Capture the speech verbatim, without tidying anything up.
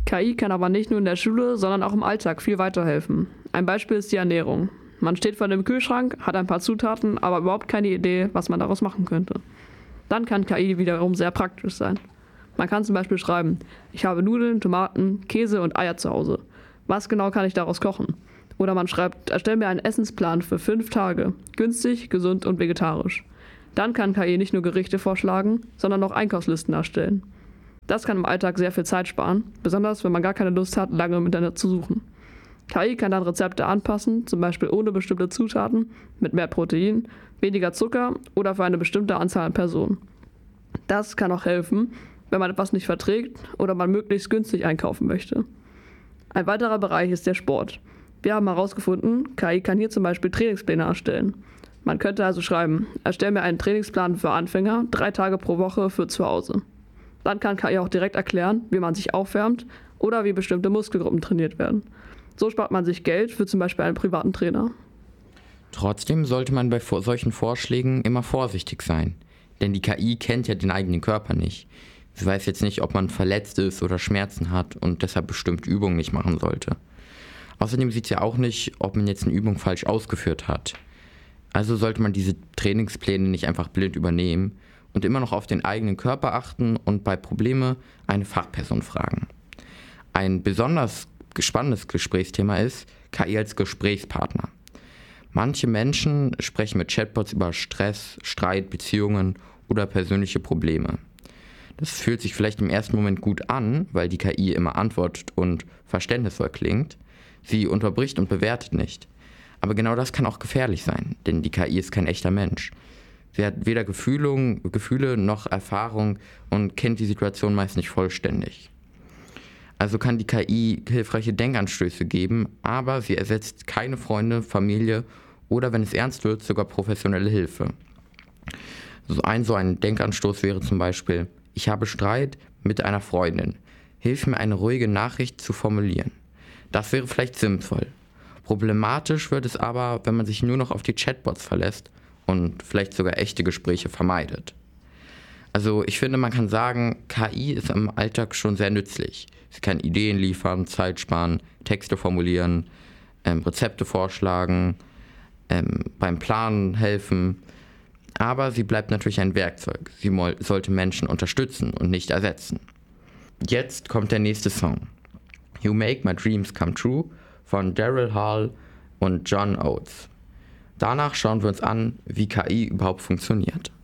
K I kann aber nicht nur in der Schule, sondern auch im Alltag viel weiterhelfen. Ein Beispiel ist die Ernährung. Man steht vor dem Kühlschrank, hat ein paar Zutaten, aber überhaupt keine Idee, was man daraus machen könnte. Dann kann K I wiederum sehr praktisch sein. Man kann zum Beispiel schreiben, ich habe Nudeln, Tomaten, Käse und Eier zu Hause. Was genau kann ich daraus kochen? Oder man schreibt, erstell mir einen Essensplan für fünf Tage, günstig, gesund und vegetarisch. Dann kann K I nicht nur Gerichte vorschlagen, sondern auch Einkaufslisten erstellen. Das kann im Alltag sehr viel Zeit sparen, besonders wenn man gar keine Lust hat, lange im Internet zu suchen. K I kann dann Rezepte anpassen, zum Beispiel ohne bestimmte Zutaten, mit mehr Protein, weniger Zucker oder für eine bestimmte Anzahl an Personen. Das kann auch helfen, wenn man etwas nicht verträgt oder man möglichst günstig einkaufen möchte. Ein weiterer Bereich ist der Sport. Wir haben herausgefunden, K I kann hier zum Beispiel Trainingspläne erstellen. Man könnte also schreiben, erstell mir einen Trainingsplan für Anfänger, drei Tage pro Woche für zu Hause. Dann kann K I auch direkt erklären, wie man sich aufwärmt oder wie bestimmte Muskelgruppen trainiert werden. So spart man sich Geld für zum Beispiel einen privaten Trainer. Trotzdem sollte man bei solchen Vorschlägen immer vorsichtig sein. Denn die K I kennt ja den eigenen Körper nicht. Sie weiß jetzt nicht, ob man verletzt ist oder Schmerzen hat und deshalb bestimmte Übungen nicht machen sollte. Außerdem sieht sie auch nicht, ob man jetzt eine Übung falsch ausgeführt hat. Also sollte man diese Trainingspläne nicht einfach blind übernehmen und immer noch auf den eigenen Körper achten und bei Problemen eine Fachperson fragen. Ein besonders spannendes Gesprächsthema ist K I als Gesprächspartner. Manche Menschen sprechen mit Chatbots über Stress, Streit, Beziehungen oder persönliche Probleme. Das fühlt sich vielleicht im ersten Moment gut an, weil die K I immer antwortet und verständnisvoll klingt. Sie unterbricht und bewertet nicht. Aber genau das kann auch gefährlich sein, denn die K I ist kein echter Mensch. Sie hat weder Gefühle, Gefühle noch Erfahrung und kennt die Situation meist nicht vollständig. Also kann die K I hilfreiche Denkanstöße geben, aber sie ersetzt keine Freunde, Familie oder, wenn es ernst wird, sogar professionelle Hilfe. So ein, so ein Denkanstoß wäre zum Beispiel, ich habe Streit mit einer Freundin. Hilf mir, eine ruhige Nachricht zu formulieren. Das wäre vielleicht sinnvoll. Problematisch wird es aber, wenn man sich nur noch auf die Chatbots verlässt und vielleicht sogar echte Gespräche vermeidet. Also ich finde, man kann sagen, K I ist im Alltag schon sehr nützlich. Sie kann Ideen liefern, Zeit sparen, Texte formulieren, ähm, Rezepte vorschlagen, ähm, beim Planen helfen. Aber sie bleibt natürlich ein Werkzeug. Sie mo- sollte Menschen unterstützen und nicht ersetzen. Jetzt kommt der nächste Song. You Make My Dreams Come True von Daryl Hall und John Oates. Danach schauen wir uns an, wie K I überhaupt funktioniert.